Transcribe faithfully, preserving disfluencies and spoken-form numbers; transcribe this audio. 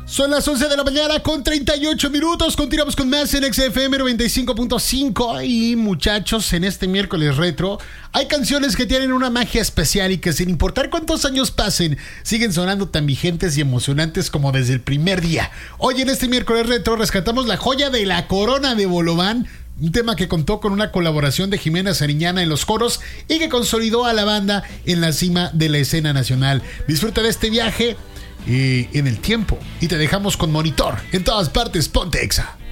Son las once de la mañana con treinta y ocho minutos. Continuamos con más en X F M noventa y cinco punto cinco. Y muchachos, en este miércoles retro hay canciones que tienen una magia especial y que sin importar cuántos años pasen siguen sonando tan vigentes y emocionantes como desde el primer día. Hoy en este miércoles retro rescatamos la joya de la corona de Bolobán, un tema que contó con una colaboración de Jimena Sariñana en los coros y que consolidó a la banda en la cima de la escena nacional. Disfruta de este viaje eh, en el tiempo y te dejamos con Monitor en todas partes. Ponte Exa.